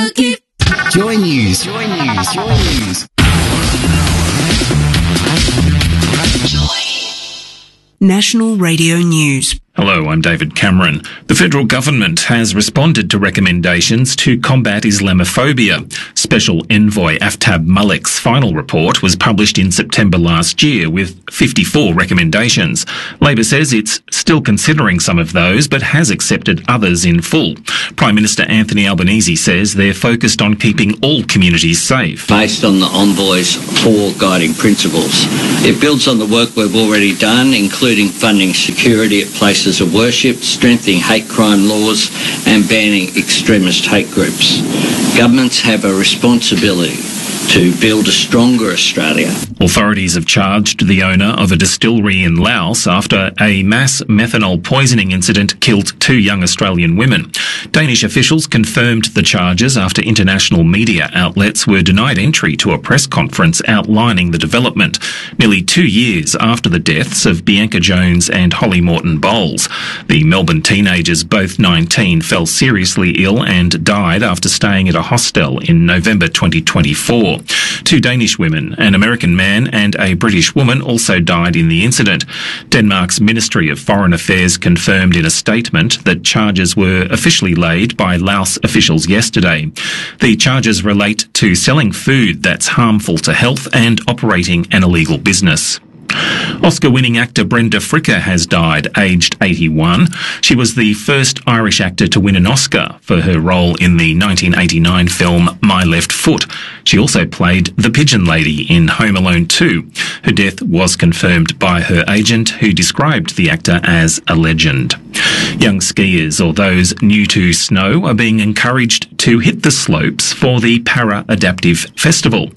Cookie. Joy News. Joy News. Joy News. National Radio News. Hello, I'm David Cameron. The federal government has responded to recommendations to combat Islamophobia. Special Envoy Aftab Malik's final report was published in September last year with 54 recommendations. Labor says it's still considering some of those but has accepted others in full. Prime Minister Anthony Albanese says they're focused on keeping all communities safe. Based on the Envoy's 4 guiding principles. It builds on the work we've already done, including funding security at places of worship, strengthening hate crime laws and banning extremist hate groups. Governments have a responsibility to build a stronger Australia. Authorities have charged the owner of a distillery in Laos after a mass methanol poisoning incident killed 2 young Australian women. Danish officials confirmed the charges after international media outlets were denied entry to a press conference outlining the development, nearly 2 years after the deaths of Bianca Jones and Holly Morton Bowles. The Melbourne teenagers, both 19, fell seriously ill and died after staying at a hostel in November 2024. 2 Danish women, an American man and a British woman also died in the incident. Denmark's Ministry of Foreign Affairs confirmed in a statement that charges were officially laid by Laos officials yesterday. The charges relate to selling food that's harmful to health and operating an illegal business. Oscar-winning actor Brenda Fricker has died, aged 81. She was the first Irish actor to win an Oscar for her role in the 1989 film My Left Foot. She also played the Pigeon Lady in Home Alone 2. Her death was confirmed by her agent, who described the actor as a legend. Young skiers or those new to snow are being encouraged to hit the slopes for the Para Adaptive Festival.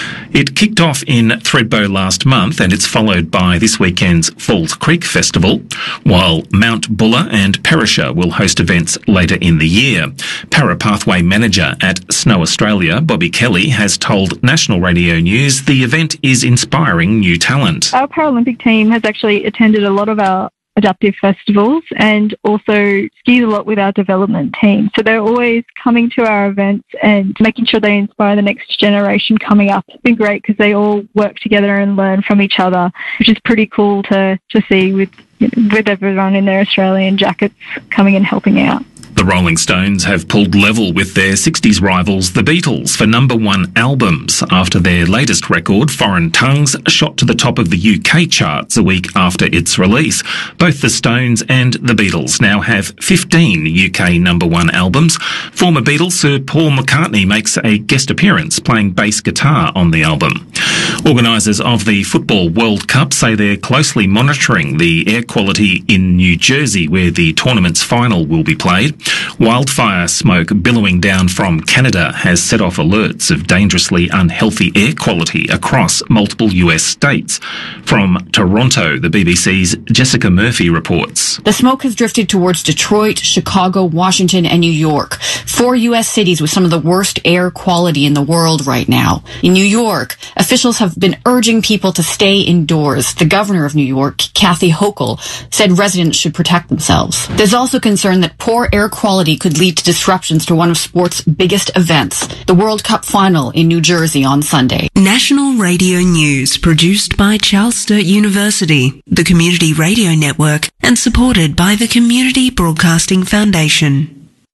It kicked off in Thredbo last month and it's followed by this weekend's Falls Creek Festival, while Mount Buller and Perisher will host events later in the year. Para Pathway Manager at Snow Australia, Bobby Kelly, has told National Radio News the event is inspiring new talent. Our Paralympic team has actually attended a lot of our adaptive festivals and also skis a lot with our development team. So they're always coming to our events and making sure they inspire the next generation coming up. It's been great because they all work together and learn from each other, which is pretty cool to see with everyone in their Australian jackets coming and helping out. The Rolling Stones have pulled level with their 60s rivals, the Beatles, for #1 albums after their latest record, Foreign Tongues, shot to the top of the UK charts a week after its release. Both the Stones and the Beatles now have 15 UK #1 albums. Former Beatles Sir Paul McCartney makes a guest appearance playing bass guitar on the album. Organisers of the Football World Cup say they're closely monitoring the air quality in New Jersey, where the tournament's final will be played. Wildfire smoke billowing down from Canada has set off alerts of dangerously unhealthy air quality across multiple US states. From Toronto, the BBC's Jessica Murphy reports. The smoke has drifted towards Detroit, Chicago, Washington, and New York, 4 US cities with some of the worst air quality in the world right now. In New York, officials have been urging people to stay indoors. The governor of New York, Kathy Hochul, said residents should protect themselves. There's also concern that poor air quality could lead to disruptions to one of sport's biggest events, the World Cup final in New Jersey on Sunday. National Radio News, produced by Charles Sturt University, the Community Radio Network, and supported by the Community Broadcasting Foundation.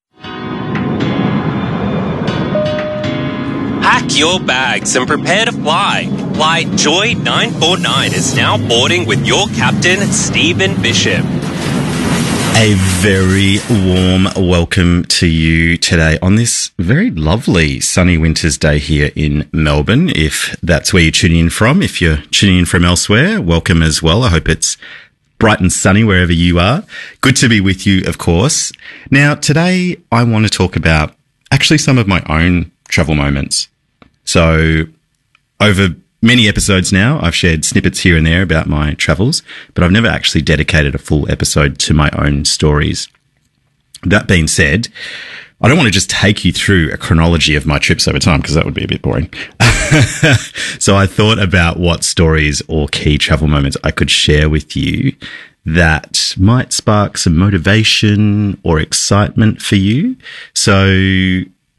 Pack your bags and prepare to fly. Flight Joy 949 is now boarding with your captain, Stephen Bishop. A very warm welcome to you today on this very lovely sunny winter's day here in Melbourne. If that's where you're tuning in from, if you're tuning in from elsewhere, welcome as well. I hope it's bright and sunny wherever you are. Good to be with you, of course. Now, today I want to talk about actually some of my own travel moments. So over many episodes now, I've shared snippets here and there about my travels, but I've never actually dedicated a full episode to my own stories. That being said, I don't want to just take you through a chronology of my trips over time because that would be a bit boring. So I thought about what stories or key travel moments I could share with you that might spark some motivation or excitement for you. So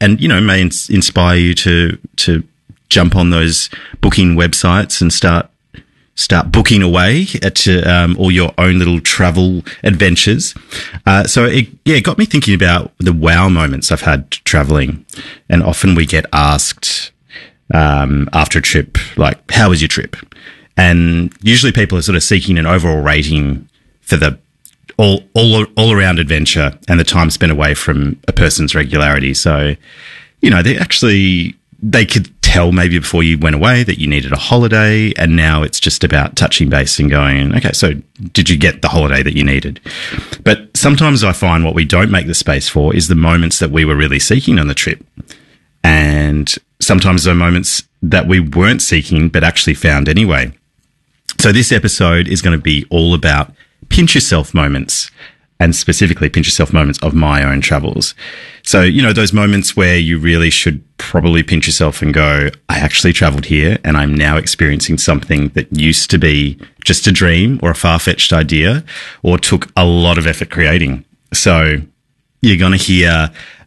and, you know, may inspire you to jump on those booking websites and start booking away at all your own little travel adventures. So it got me thinking about the wow moments I've had traveling. And often we get asked after a trip, like, how was your trip? And usually people are sort of seeking an overall rating for the all around adventure and the time spent away from a person's regularity. So, you know, they could tell maybe before you went away that you needed a holiday, and now it's just about touching base and going, okay, so did you get the holiday that you needed? But sometimes I find what we don't make the space for is the moments that we were really seeking on the trip. And sometimes those moments that we weren't seeking but actually found anyway. So this episode is going to be all about pinch yourself moments, and specifically pinch yourself moments of my own travels. So, you know, those moments where you really should probably pinch yourself and go, I actually traveled here and I'm now experiencing something that used to be just a dream or a far-fetched idea or took a lot of effort creating. So you're going to hear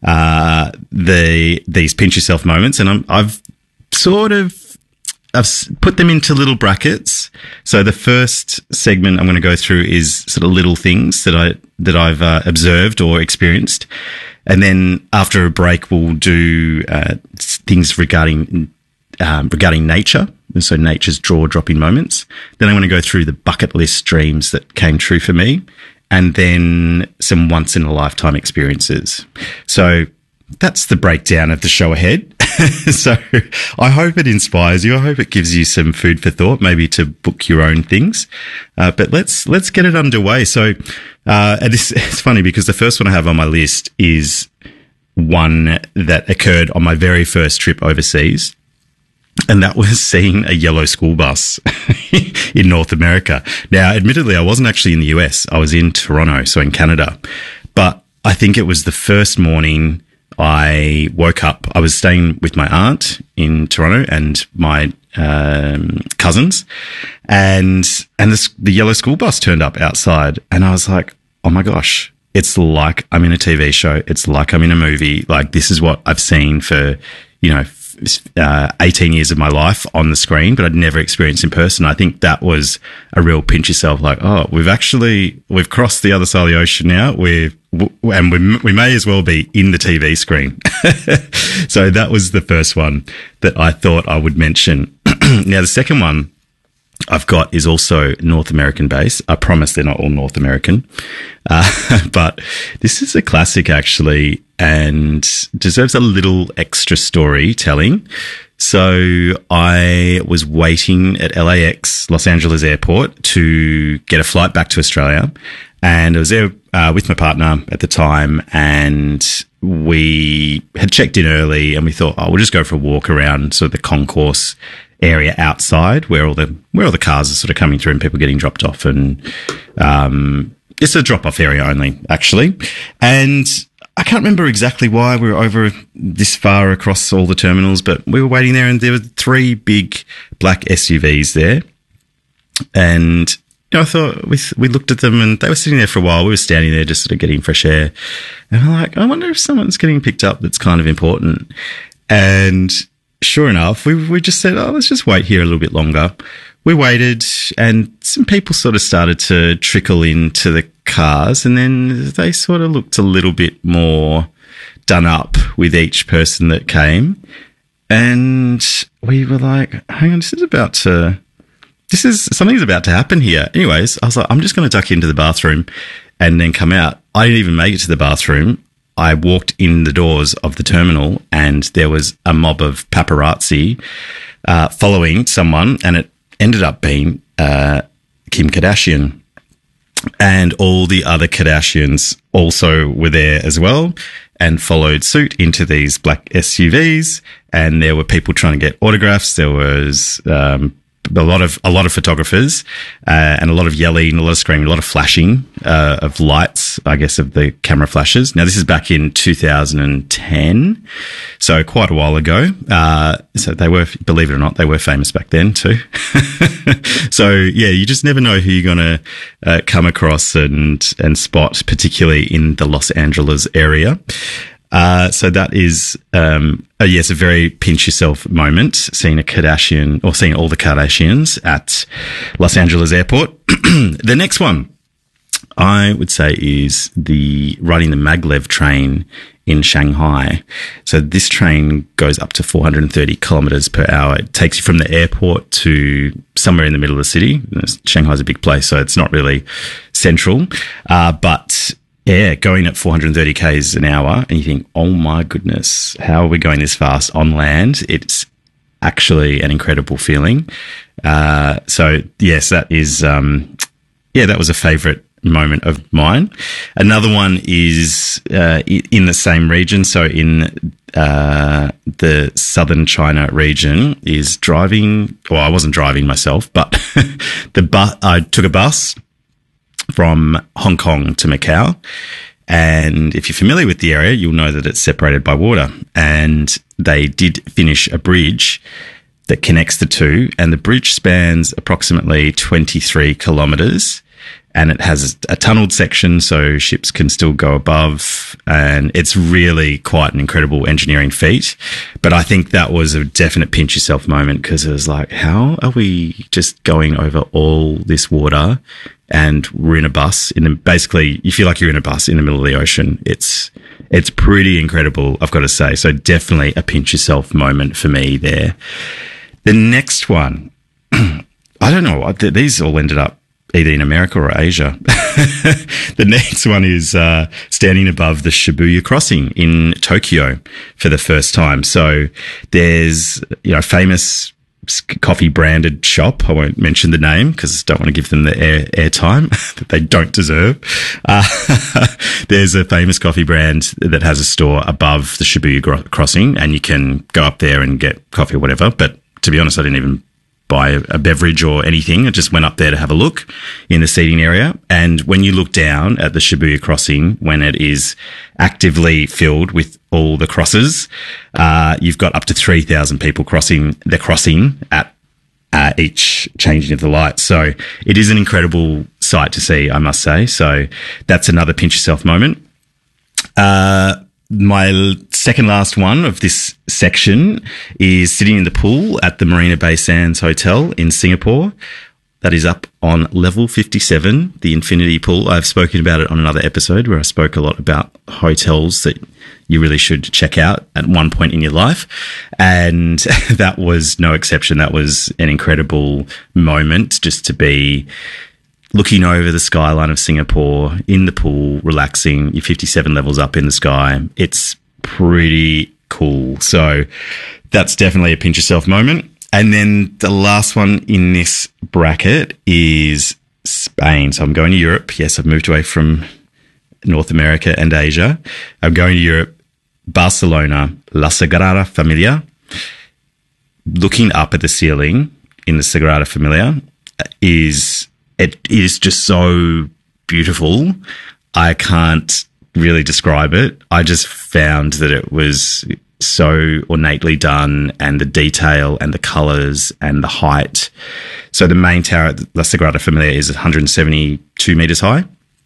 these pinch yourself moments, and I've put them into little brackets. So the first segment I'm going to go through is sort of little things that I've observed or experienced. And then after a break, we'll do things regarding nature. So nature's jaw-dropping moments. Then I'm going to go through the bucket list dreams that came true for me, and then some once-in-a-lifetime experiences. So that's the breakdown of the show ahead. So I hope it inspires you. I hope it gives you some food for thought, maybe to book your own things. But let's get it underway. So it's funny because the first one I have on my list is one that occurred on my very first trip overseas. And that was seeing a yellow school bus in North America. Now, admittedly, I wasn't actually in the US. I was in Toronto, so in Canada. But I think it was the first morning I woke up. I was staying with my aunt in Toronto and my cousins, and the yellow school bus turned up outside, and I was like, oh my gosh, it's like I'm in a TV show. It's like I'm in a movie. Like, this is what I've seen for, 18 years of my life on the screen, but I'd never experienced in person. I think that was a real pinch yourself, like, oh, we've crossed the other side of the ocean now. We may as well be in the TV screen. So that was the first one that I thought I would mention. Now, the second one I've got is also North American based. I promise they're not all North American. But this is a classic actually, and deserves a little extra storytelling. So I was waiting at LAX, Los Angeles Airport, to get a flight back to Australia. And I was there with my partner at the time, and we had checked in early, and we thought, oh, we'll just go for a walk around sort of the concourse area outside where all the cars are sort of coming through and people getting dropped off. And it's a drop-off area only, actually. And I can't remember exactly why we were over this far across all the terminals, but we were waiting there, and there were 3 big black SUVs there. And I thought we looked at them, and they were sitting there for a while. We were standing there just sort of getting fresh air. And I'm like, I wonder if someone's getting picked up that's kind of important. And sure enough, we just said, oh, let's just wait here a little bit longer. We waited, and some people sort of started to trickle into the cars, and then they sort of looked a little bit more done up with each person that came. And we were like, hang on, something's about to happen here. Anyways, I was like, I'm just going to duck into the bathroom and then come out. I didn't even make it to the bathroom. I walked in the doors of the terminal, and there was a mob of paparazzi following someone, and it ended up being Kim Kardashian. And all the other Kardashians also were there as well and followed suit into these black SUVs. And there were people trying to get autographs. There was a lot of photographers and a lot of yelling, a lot of screaming, a lot of flashing of lights, I guess, of the camera flashes. Now, this is back in 2010, so quite a while ago. So they were, believe it or not, they were famous back then too. So yeah, you just never know who you're going to come across and spot, particularly in the Los Angeles area. So that is, yes, a very pinch yourself moment, seeing all the Kardashians at Los Angeles airport. The next one I would say is riding the maglev train in Shanghai. So this train goes up to 430 kilometers per hour. It takes you from the airport to somewhere in the middle of the city. Shanghai's a big place, so it's not really central. But yeah, going at 430 k's an hour, and you think, oh my goodness, how are we going this fast on land? It's actually an incredible feeling. So yes, that is, that was a favorite moment of mine. Another one is in the same region, so in the southern China region, is driving. Well, I wasn't driving myself, but I took a bus from Hong Kong to Macau, and if you're familiar with the area, you'll know that it's separated by water, and they did finish a bridge that connects the two, and the bridge spans approximately 23 kilometers. And it has a tunneled section so ships can still go above. And it's really quite an incredible engineering feat. But I think that was a definite pinch yourself moment, because it was like, how are we just going over all this water and we're in a bus? Basically, you feel like you're in a bus in the middle of the ocean. It's pretty incredible, I've got to say. So definitely a pinch yourself moment for me there. The next one, I don't know, these all ended up either in America or Asia. The next one is standing above the Shibuya crossing in Tokyo for the first time. So there's, famous coffee branded shop. I won't mention the name because I don't want to give them the airtime that they don't deserve. There's a famous coffee brand that has a store above the Shibuya crossing, and you can go up there and get coffee or whatever. But to be honest, I didn't even buy a beverage or anything. I just went up there to have a look in the seating area. And when you look down at the Shibuya crossing, when it is actively filled with all the crosses, you've got up to 3,000 people crossing at each changing of the lights. So it is an incredible sight to see, I must say. So that's another pinch yourself moment. My second last one of this section is sitting in the pool at the Marina Bay Sands Hotel in Singapore. That is up on level 57, the infinity pool. I've spoken about it on another episode where I spoke a lot about hotels that you really should check out at one point in your life. And that was no exception. That was an incredible moment just to be looking over the skyline of Singapore in the pool, relaxing. You're 57 levels up in the sky. It's pretty cool. So that's definitely a pinch yourself moment. And then the last one in this bracket is Spain. So I'm going to Europe. Yes, I've moved away from North America and Asia. I'm going to Europe, Barcelona, La Sagrada Familia. Looking up at the ceiling in the Sagrada Familia is just so beautiful. I can't really describe it. I just found that it was so ornately done, and the detail and the colours and the height. So the main tower at La Sagrada Familia is 172 metres high.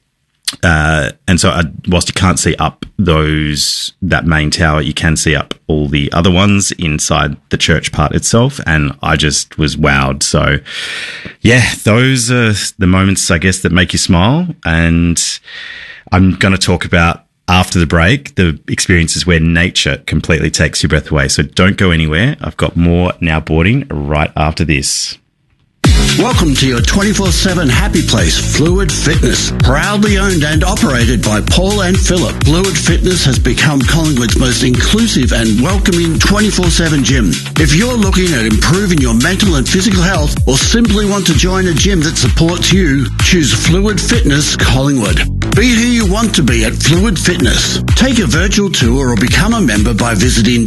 And so whilst you can't see up that main tower, you can see up all the other ones inside the church part itself. And I just was wowed. So yeah, those are the moments, I guess, that make you smile. And I'm going to talk about, after the break, the experiences where nature completely takes your breath away. So don't go anywhere. I've got more Now Boarding right after this. Welcome to your 24/7 happy place, Fluid Fitness. Proudly owned and operated by Paul and Philip, Fluid Fitness has become Collingwood's most inclusive and welcoming 24/7 gym. If you're looking at improving your mental and physical health, or simply want to join a gym that supports you, choose Fluid Fitness Collingwood. Be who you want to be at Fluid Fitness. Take a virtual tour or become a member by visiting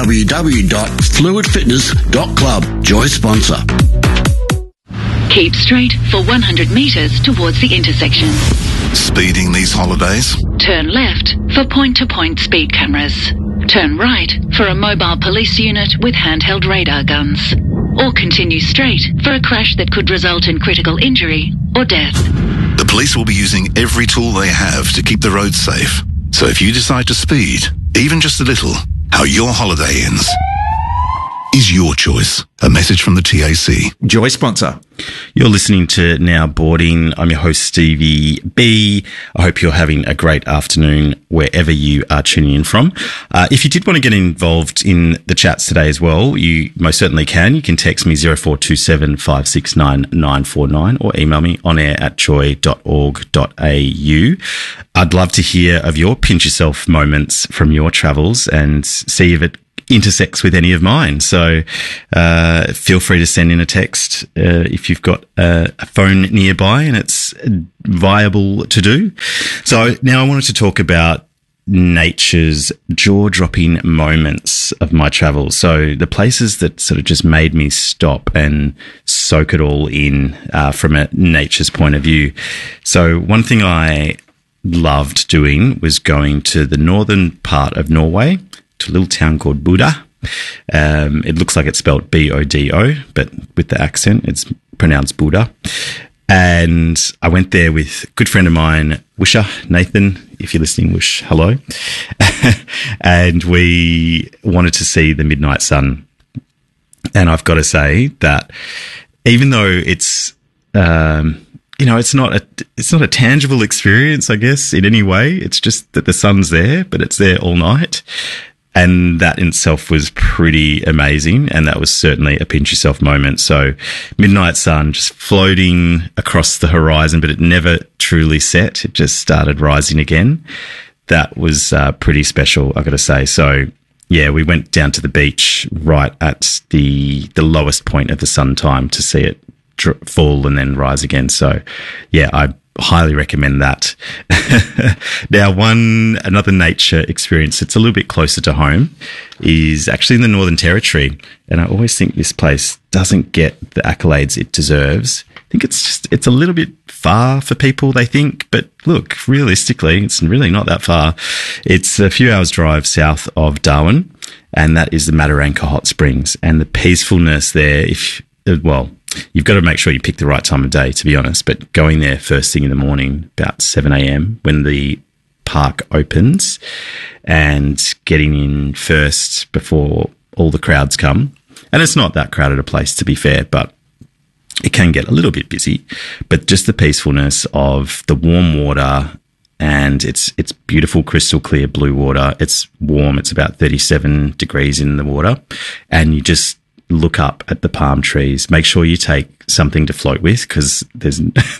www.fluidfitness.club. Joy sponsor. Keep straight for 100 metres towards the intersection. Speeding these holidays? Turn left for point-to-point speed cameras. Turn right for a mobile police unit with handheld radar guns. Or continue straight for a crash that could result in critical injury or death. The police will be using every tool they have to keep the roads safe. So if you decide to speed, even just a little, how your holiday ends is your choice. A message from the TAC. Joy sponsor. You're listening to Now Boarding. I'm your host, Stevie B. I hope you're having a great afternoon wherever you are tuning in from. If you did want to get involved in the chats today as well, you most certainly can. You can text me 0427 569 949 or email me on air at joy.org.au. I'd love to hear of your pinch yourself moments from your travels and see if it intersects with any of mine. So feel free to send in a text if you've got a phone nearby and it's viable to do. So now I wanted to talk about nature's jaw-dropping moments of my travels. So the places that sort of just made me stop and soak it all in from a nature's point of view. So one thing I loved doing was going to the northern part of Norway, to a little town called Bodø. It looks like it's spelled B-O-D-O, but with the accent, it's pronounced Bodø. And I went there with a good friend of mine, Wisha, Nathan. If you're listening, Wish, hello. And we wanted to see the midnight sun. And I've got to say that even though it's, it's not a tangible experience, I guess, in any way. It's just that the sun's there, but it's there all night. And that in itself was pretty amazing. And that was certainly a pinch yourself moment. So midnight sun just floating across the horizon, but it never truly set. It just started rising again. That was pretty special, I've got to say. So yeah, we went down to the beach right at the lowest point of the sun time to see it fall and then rise again. So yeah, I highly recommend that. Now, another nature experience that's a little bit closer to home is actually in the Northern Territory. And I always think this place doesn't get the accolades it deserves. I think it's a little bit far for people, they think. But look, realistically, it's really not that far. It's a few hours drive south of Darwin, and that is the Mataranka Hot Springs. And the peacefulness there, you've got to make sure you pick the right time of day, to be honest. But going there first thing in the morning, about 7 a.m, when the park opens, and getting in first before all the crowds come. And it's not that crowded a place, to be fair, but it can get a little bit busy. But just the peacefulness of the warm water, and it's beautiful, crystal clear blue water. It's warm. It's about 37 degrees in the water. And you just look up at the palm trees. Make sure you take something to float with, because there's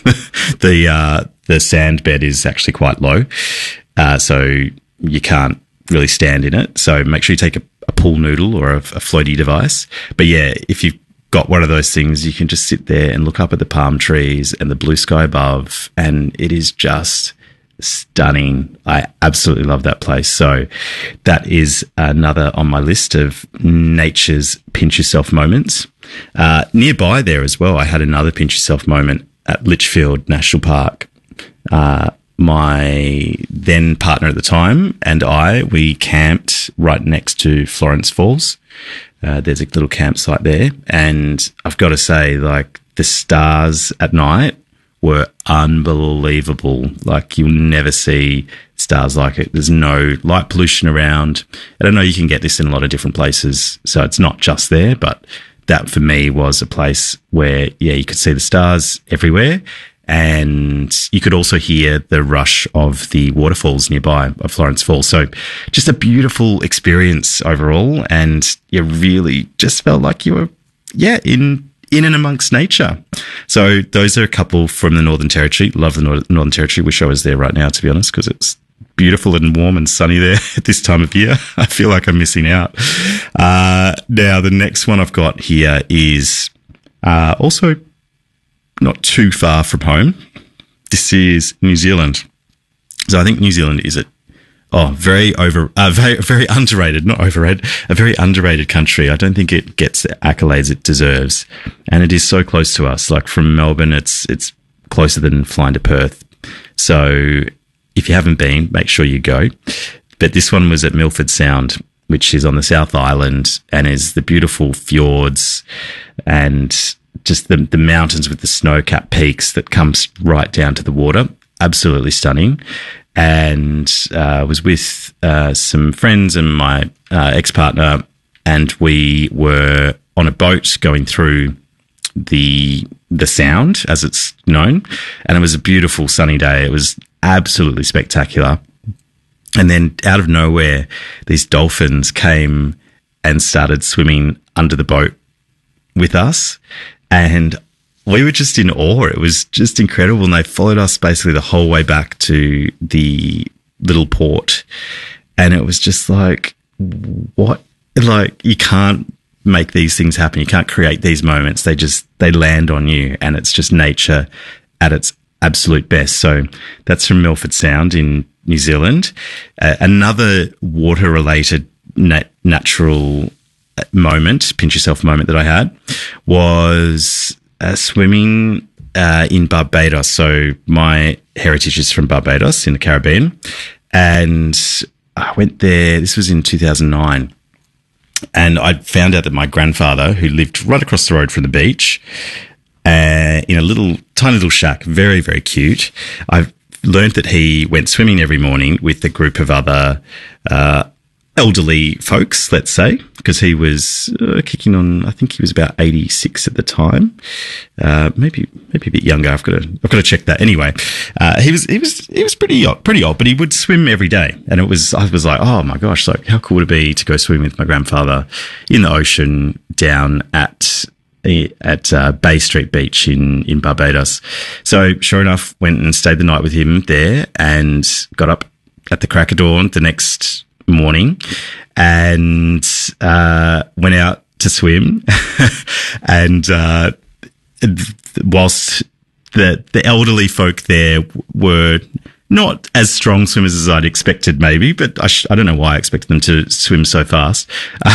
the sand bed is actually quite low, so you can't really stand in it. So make sure you take a pool noodle or a floaty device. But yeah, if you've got one of those things, you can just sit there and look up at the palm trees and the blue sky above, and it is just stunning. I absolutely love that place. So that is another on my list of nature's pinch yourself moments. Nearby there as well, I had another pinch yourself moment at Litchfield National Park. My then partner at the time and we camped right next to Florence Falls. There's a little campsite there, and I've got to say, like, the stars at night were unbelievable. Like, you'll never see stars like it. There's no light pollution around. I don't know, you can get this in a lot of different places, so it's not just there, but that for me was a place where, yeah, you could see the stars everywhere, and you could also hear the rush of the waterfalls nearby of Florence Falls. So just a beautiful experience overall, and you really just felt like you were, in and amongst nature. So those are a couple from the Northern Territory. Love the Northern Territory. Wish I was there right now, to be honest, because it's beautiful and warm and sunny there at this time of year. I feel like I'm missing out. Now, the next one I've got here is also not too far from home. This is New Zealand. So I think New Zealand is very underrated, not overrated, a very underrated country. I don't think it gets the accolades it deserves. And it is so close to us. Like, from Melbourne, it's closer than flying to Perth. So if you haven't been, make sure you go. But this one was at Milford Sound, which is on the South Island, and is the beautiful fjords and just the mountains with the snow-capped peaks that comes right down to the water. Absolutely stunning. and was with some friends and my ex-partner, and we were on a boat going through the Sound, as it's known, and it was a beautiful sunny day. It was absolutely spectacular. And then out of nowhere, these dolphins came and started swimming under the boat with us, and we were just in awe. It was just incredible, and they followed us basically the whole way back to the little port, and it was just like, what? Like, you can't make these things happen. You can't create these moments. They land on you, and it's just nature at its absolute best. So that's from Milford Sound in New Zealand. Another water-related natural moment, pinch yourself moment that I had was swimming in Barbados. So my heritage is from Barbados in the Caribbean, and I went there. This was in 2009. And I found out that my grandfather, who lived right across the road from the beach, in a tiny little shack, very, very cute, I've learned that he went swimming every morning with a group of other elderly folks, let's say, because he was kicking on, I think he was about 86 at the time, maybe a bit younger. I've got to check that. Anyway, he was pretty old, but he would swim every day, and I was like, oh my gosh, like how cool would it be to go swim with my grandfather in the ocean down at Bay Street Beach in Barbados. So sure enough, went and stayed the night with him there, and got up at the crack of dawn the next morning and went out to swim. And whilst the elderly folk there were not as strong swimmers as I'd expected, maybe, but I don't know why I expected them to swim so fast.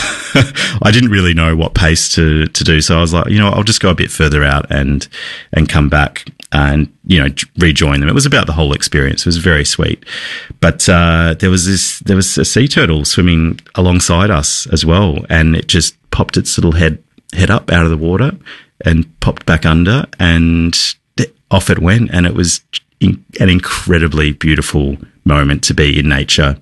I didn't really know what pace to do, so I was like, I'll just go a bit further out and come back and rejoin them. It was about the whole experience. It was very sweet, but there was a sea turtle swimming alongside us as well, and it just popped its little head up out of the water and popped back under, and off it went, and it was an incredibly beautiful moment to be in nature.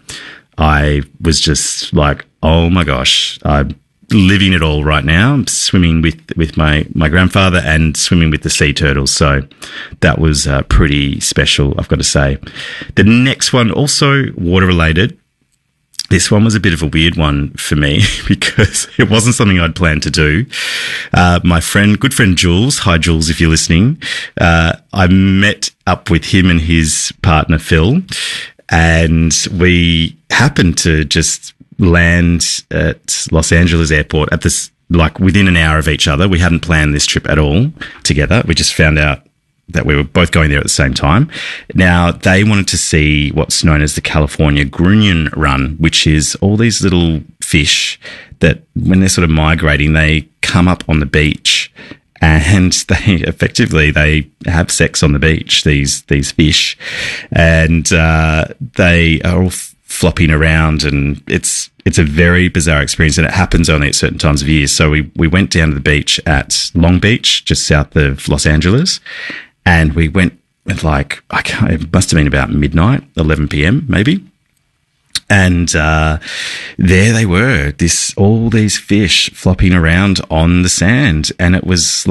I was just like, oh my gosh, I'm living it all right now. I'm swimming with my grandfather and swimming with the sea turtles. So that was pretty special, I've got to say. The next one, also water related. This one was a bit of a weird one for me because it wasn't something I'd planned to do. My good friend Jules, hi Jules if you're listening, I met up with him and his partner Phil, and we happened to just land at Los Angeles airport at this, like within an hour of each other. We hadn't planned this trip at all together. We just found out that we were both going there at the same time. Now, they wanted to see what's known as the California Grunion Run, which is all these little fish that when they're sort of migrating, they come up on the beach and they have sex on the beach, these fish, and they are all flopping around, and it's a very bizarre experience, and it happens only at certain times of year. So we went down to the beach at Long Beach, just south of Los Angeles, and we went at it must have been about midnight, 11 p.m. maybe. And there they were, all these fish flopping around on the sand, and it was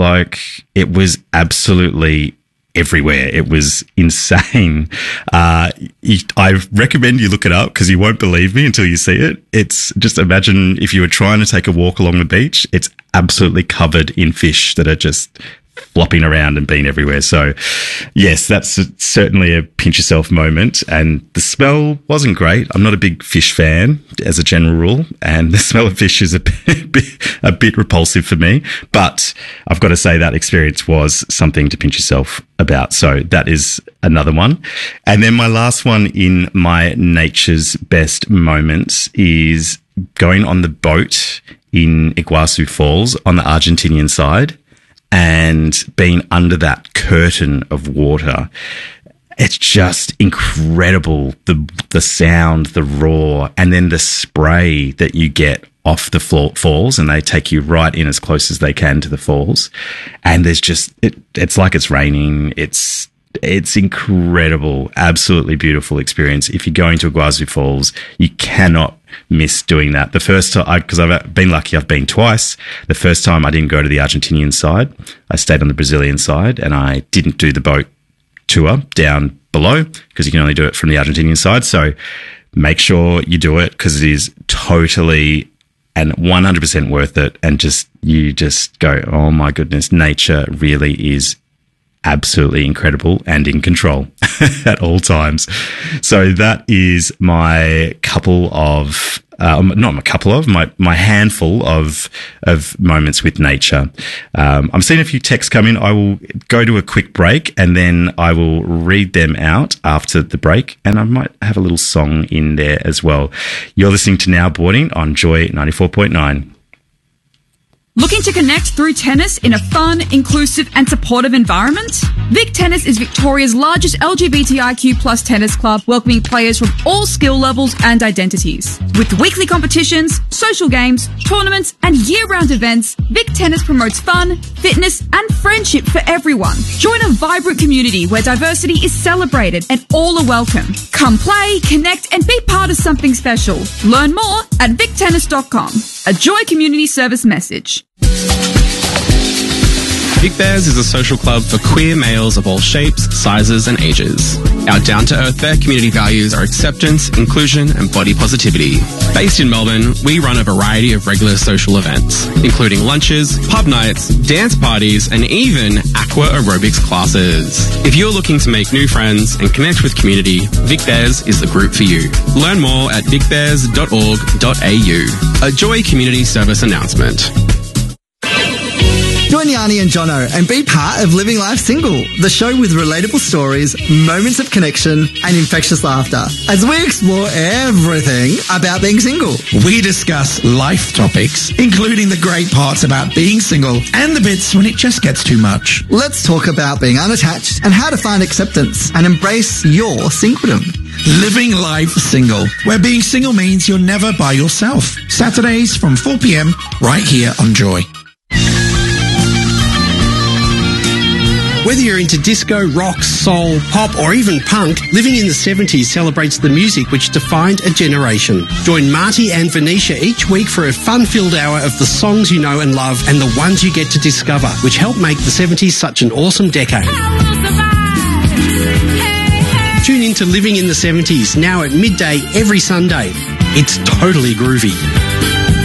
absolutely everywhere. It was insane. I recommend you look it up because you won't believe me until you see it. It's just, imagine if you were trying to take a walk along the beach, it's absolutely covered in fish that are just flopping around and being everywhere. So yes, that's certainly a pinch yourself moment. And the smell wasn't great. I'm not a big fish fan as a general rule, and the smell of fish is a bit repulsive for me, but I've got to say that experience was something to pinch yourself about. So that is another one. And then my last one in my nature's best moments is going on the boat in Iguazu Falls on the Argentinian side and being under that curtain of water. It's just incredible, the sound, the roar, and then the spray that you get off the falls, and they take you right in as close as they can to the falls. And there's just, it's like it's raining. It's it's incredible, absolutely beautiful experience. If you're going to Iguazu Falls, you cannot miss doing that. The first time, because I've been lucky, I've been twice. The first time I didn't go to the Argentinian side. I stayed on the Brazilian side, and I didn't do the boat tour down below because you can only do it from the Argentinian side. So make sure you do it because it is totally and 100% worth it. And you just go, oh my goodness, nature really is absolutely incredible and in control at all times. So that is my couple of, my handful of moments with nature. I'm seeing a few texts come in. I will go to a quick break and then I will read them out after the break, and I might have a little song in there as well. You're listening to Now Boarding on Joy 94.9. Looking to connect through tennis in a fun, inclusive and supportive environment? Vic Tennis is Victoria's largest LGBTIQ plus tennis club, welcoming players from all skill levels and identities. With weekly competitions, social games, tournaments and year-round events, Vic Tennis promotes fun, fitness and friendship for everyone. Join a vibrant community where diversity is celebrated and all are welcome. Come play, connect and be part of something special. Learn more at victennis.com. A Joy Community Service message. Vic Bears is a social club for queer males of all shapes, sizes and ages. Our down-to-earth Bear community values are acceptance, inclusion and body positivity. Based in Melbourne, we run a variety of regular social events, including lunches, pub nights, dance parties and even aqua aerobics classes. If you're looking to make new friends and connect with community, Vic Bears is the group for you. Learn more at vicbears.org.au. A Joy Community Service announcement. Join Yanni and Jono and be part of Living Life Single, the show with relatable stories, moments of connection and infectious laughter as we explore everything about being single. We discuss life topics, including the great parts about being single and the bits when it just gets too much. Let's talk about being unattached and how to find acceptance and embrace your singledom. Living Life Single, where being single means you're never by yourself. Saturdays from 4 p.m. right here on Joy. Whether you're into disco, rock, soul, pop or even punk, Living in the 70s celebrates the music which defined a generation. Join Marty and Venetia each week for a fun-filled hour of the songs you know and love and the ones you get to discover, which helped make the 70s such an awesome decade. Tune in to Living in the 70s, now at midday every Sunday. It's totally groovy.